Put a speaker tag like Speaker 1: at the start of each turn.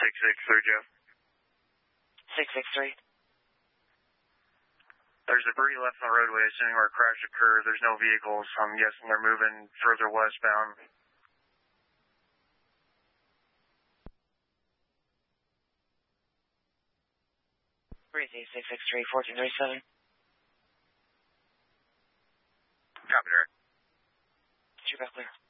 Speaker 1: Joe.
Speaker 2: 663.
Speaker 1: There's debris left on the roadway, assuming where a crash occurred. There's no vehicles. I'm guessing they're moving further westbound.
Speaker 2: Breezy, 663, 1437.
Speaker 1: Copy, Derek.
Speaker 2: Shoot back clear.